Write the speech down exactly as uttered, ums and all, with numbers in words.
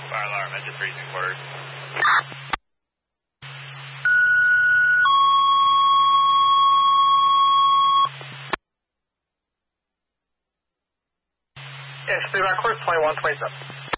Fire alarm, engine freezing quarters. Yes, three back course, twenty-one twenty-seven.